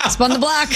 Spun the block.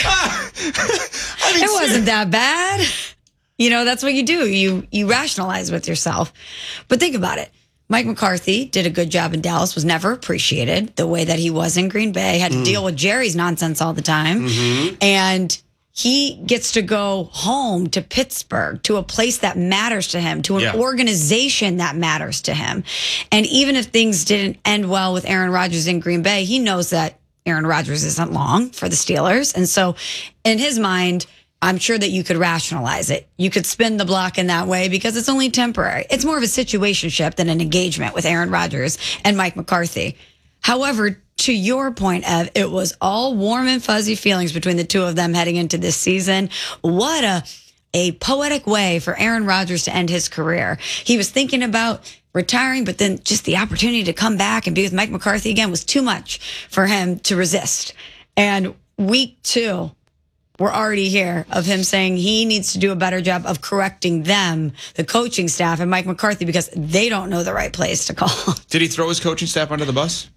It wasn't that bad. That's what you do. You rationalize with yourself. But think about it. Mike McCarthy did a good job in Dallas, was never appreciated the way that he was in Green Bay, had to deal with Jerry's nonsense all the time. And he gets to go home to Pittsburgh, to a place that matters to him, to an organization that matters to him. And even if things didn't end well with Aaron Rodgers in Green Bay, he knows that Aaron Rodgers isn't long for the Steelers. And so in his mind, I'm sure that you could rationalize it. You could spin the block in that way because it's only temporary. It's more of a situationship than an engagement with Aaron Rodgers and Mike McCarthy. However, to your point, Ev, it was all warm and fuzzy feelings between the two of them heading into this season. What a poetic way for Aaron Rodgers to end his career. He was thinking about retiring, but then just the opportunity to come back and be with Mike McCarthy again was too much for him to resist. And week 2, we're already here of him saying he needs to do a better job of correcting them, the coaching staff, and Mike McCarthy, because they don't know the right place to call. Did he throw his coaching staff under the bus?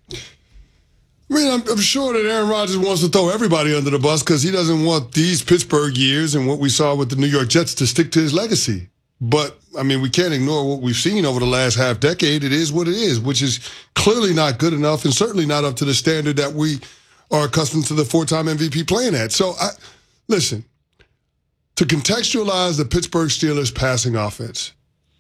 I mean, I'm sure that Aaron Rodgers wants to throw everybody under the bus because he doesn't want these Pittsburgh years and what we saw with the New York Jets to stick to his legacy. But, I mean, we can't ignore what we've seen over the last half decade. It is what it is, which is clearly not good enough and certainly not up to the standard that we are accustomed to the 4-time MVP playing at. So, listen, to contextualize the Pittsburgh Steelers passing offense,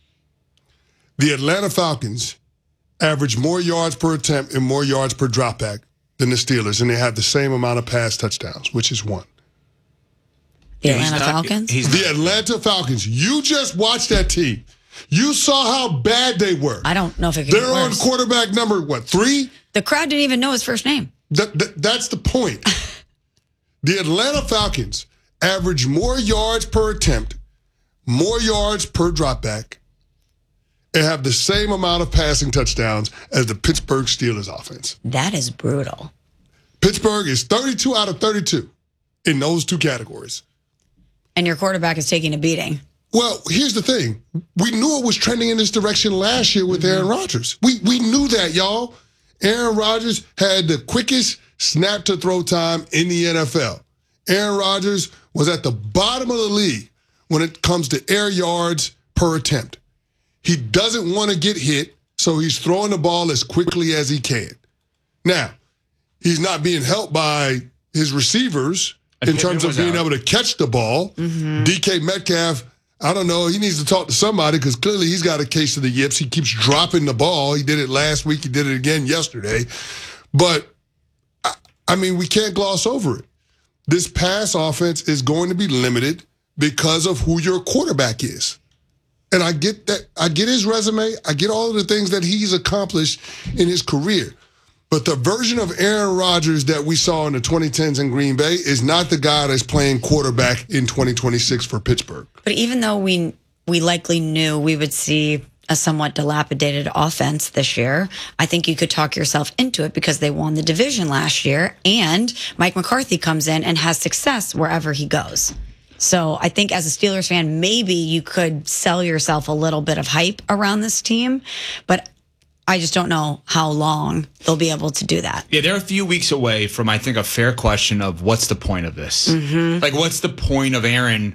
the Atlanta Falcons average more yards per attempt and more yards per dropback than the Steelers, and they have the same amount of pass touchdowns, which is 1. The Atlanta Falcons? The Atlanta Falcons. You just watched that team. You saw how bad they were. I don't know if it could be They're on quarterback number, 3? The crowd didn't even know his first name. That's the point. The Atlanta Falcons average more yards per attempt, more yards per dropback, and have the same amount of passing touchdowns as the Pittsburgh Steelers offense. That is brutal. Pittsburgh is 32 out of 32 in those 2 categories. And your quarterback is taking a beating. Well, here's the thing. We knew it was trending in this direction last year with Aaron Rodgers. We knew that, y'all. Aaron Rodgers had the quickest snap-to-throw time in the NFL. Aaron Rodgers was at the bottom of the league when it comes to air yards per attempt. He doesn't want to get hit, so he's throwing the ball as quickly as he can. Now, he's not being helped by his receivers in terms of being able to catch the ball. DK Metcalf, I don't know, he needs to talk to somebody because clearly he's got a case of the yips. He keeps dropping the ball. He did it last week. He did it again yesterday. But, I mean, we can't gloss over it. This pass offense is going to be limited because of who your quarterback is. And I get that. I get his resume. I get all of the things that he's accomplished in his career. But the version of Aaron Rodgers that we saw in the 2010s in Green Bay is not the guy that's playing quarterback in 2026 for Pittsburgh. But even though we likely knew we would see a somewhat dilapidated offense this year, I think you could talk yourself into it because they won the division last year, and Mike McCarthy comes in and has success wherever he goes. So I think as a Steelers fan, maybe you could sell yourself a little bit of hype around this team, but I just don't know how long they'll be able to do that. Yeah, they're a few weeks away from, I think, a fair question of what's the point of this? Like, what's the point of Aaron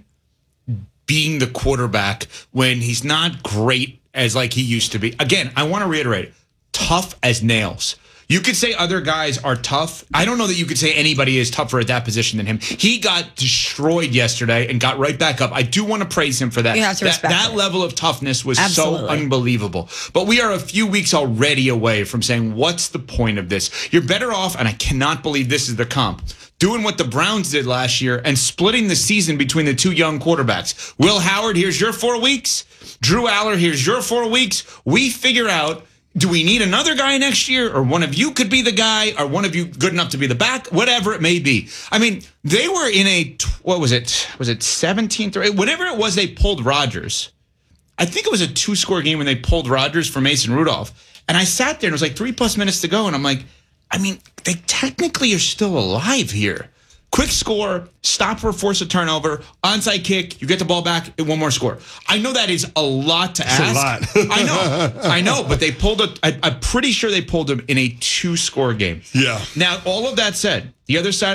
being the quarterback when he's not great as like he used to be? Again, I want to reiterate, tough as nails. You could say other guys are tough. I don't know that you could say anybody is tougher at that position than him. He got destroyed yesterday and got right back up. I do want to praise him for that. You have to respect that it. level of toughness was Absolutely. so unbelievable. But we are a few weeks already away from saying, what's the point of this? You're better off, and I cannot believe this is the comp, doing what the Browns did last year and splitting the season between the 2 young quarterbacks. Will Howard, here's your 4 weeks. Drew Aller, here's your 4 weeks. We figure out, do we need another guy next year? Or one of you could be the guy? Or one of you good enough to be the back? Whatever it may be. I mean, they were in a, what was it? Was it 17th or whatever it was they pulled Rodgers. I think it was a 2-score game when they pulled Rodgers for Mason Rudolph. And I sat there and it was like 3+ minutes to go. And I'm like, I mean, they technically are still alive here. Quick score, stop or force a turnover, onside kick, you get the ball back, and 1 more score. I know that is a lot to ask. It's a lot. I know, but they pulled I'm pretty sure they pulled him in a 2-score game. Yeah. Now, all of that said, the other side